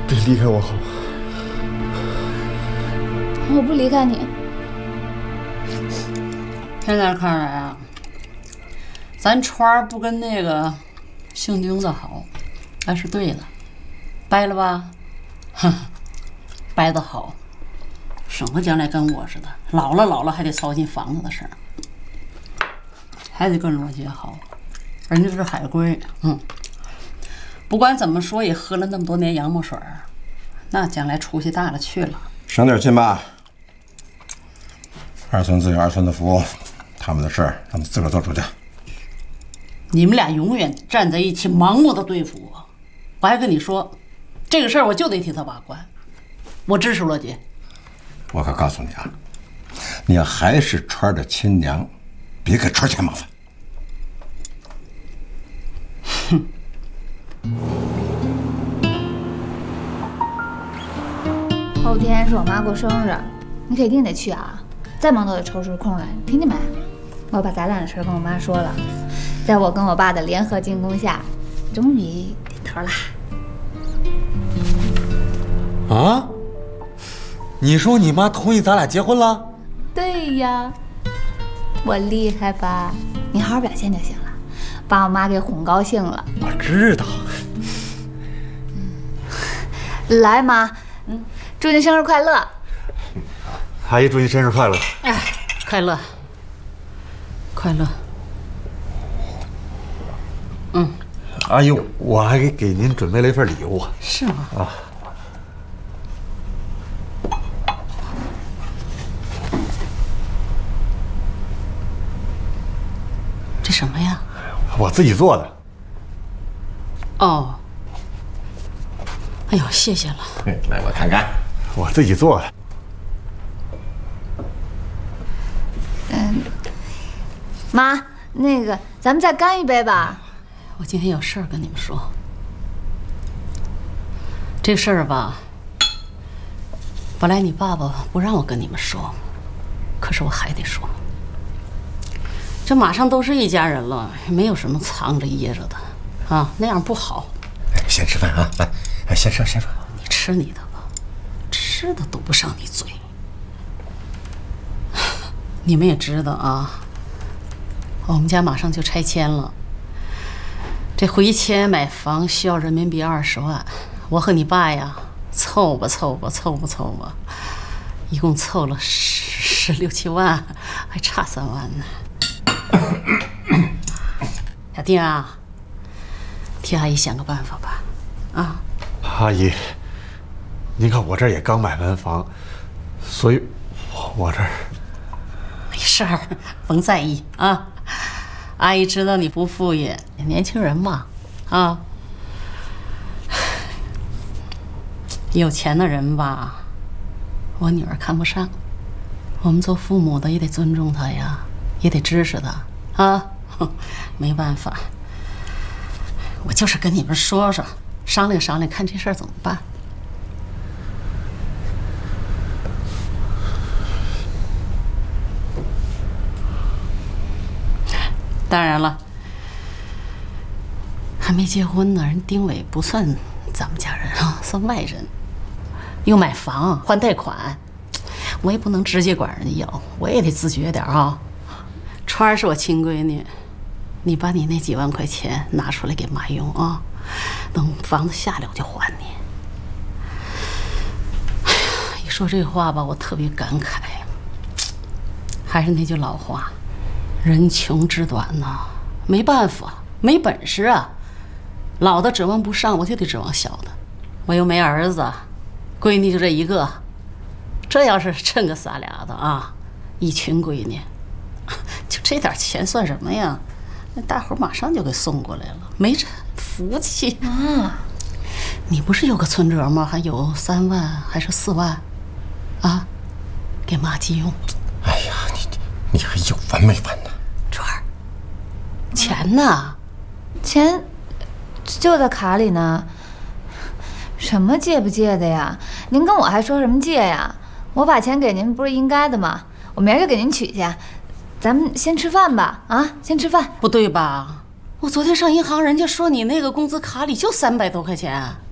别离开我好吗？ 我不离开你。 现在看来啊，咱川儿不跟那个姓丁的好，那是对的，掰了吧？哼，掰得好，省得将来跟我似的，老了还得操心房子的事儿，还得跟罗杰好，人家是海归，不管怎么说也喝了那么多年洋墨水儿，那将来出息大了去了。 省点心吧，二孙子有二孙子福，他们的事儿让他们自个儿做主去。 你们俩永远站在一起，盲目的对付我。我还跟你说，这个事儿我就得替他把关。我支持罗杰。 我可告诉你啊，你要还是川的亲娘，别给川添麻烦。 哼。 后天是我妈过生日，你可一定得去啊！再忙都得抽出空来，听见没？我把咱俩的事跟我妈说了，在我跟我爸的联合进攻下，终于点头啦。 啊？你说你妈同意咱俩结婚了？ 对呀，我厉害吧？你好好表现就行了，把我妈给哄高兴了。 我知道。 来，妈，祝你生日快乐！ 阿姨，祝你生日快乐！ 哎，快乐，快乐。 阿姨，我还给您准备了一份礼物。 是吗？ 啊。 这什么呀？ 我自己做的。 哦。哎呦，谢谢了。 来，我看看， 我自己做的。 妈，那个，咱们再干一杯吧。 我今天有事儿跟你们说。这事儿吧，本来你爸爸不让我跟你们说，可是我还得说。这马上都是一家人了，没有什么藏着掖着的啊，那样不好。 先吃饭啊，来，先吃。 你吃你的吧，吃的堵不上你嘴。你们也知道啊，我们家马上就拆迁了，这回迁买房需要人民币20万，我和你爸呀凑吧，一共凑了16、17万，还差3万呢。小丁啊，替阿姨想个办法吧，啊！ 阿姨，您看我这儿也刚买完房，所以我这儿没事儿，甭在意啊。阿姨知道你不富裕，年轻人嘛，啊，有钱的人吧，我女儿看不上。我们做父母的也得尊重她呀，也得支持她啊。没办法，我就是跟你们说说，商量商量，看这事儿怎么办。当然了，还没结婚呢，人丁伟不算咱们家人啊，算外人。又买房还贷款，我也不能直接管人家要，我也得自觉点啊。川儿是我亲闺女，你把你那几万块钱拿出来给妈用啊，等房子下来我就还你。哎呀，一说这话吧，我特别感慨。还是那句老话，人穷志短呐，没办法，没本事啊。老的指望不上，我就得指望小的。我又没儿子，闺女就这一个，这要是趁个仨俩的啊，一群闺女，就这点钱算什么呀？那大伙马上就给送过来了，没这福气啊！ 你不是有个存折吗？还有3万还是4万？啊，给妈急用。 哎呀，你还有完没完呢？ 川儿，钱呢？ 钱就在卡里呢。什么借不借的呀？您跟我还说什么借呀？我把钱给您不是应该的吗？我明儿就给您取去。咱们先吃饭吧，啊，先吃饭。 不对吧？我昨天上银行，人家说你那个工资卡里就300多块钱。